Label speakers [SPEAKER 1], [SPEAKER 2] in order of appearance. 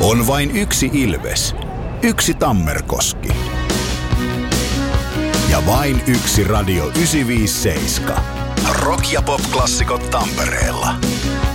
[SPEAKER 1] On vain yksi Ilves, yksi Tammerkoski ja vain yksi Radio 957. Rock- ja pop-klassikot Tampereella.